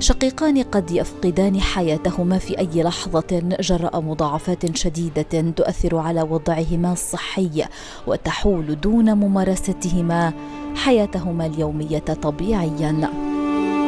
شقيقان قد يفقدان حياتهما في أي لحظة جراء مضاعفات شديدة تؤثر على وضعهما الصحي وتحول دون ممارستهما حياتهما اليومية طبيعياً.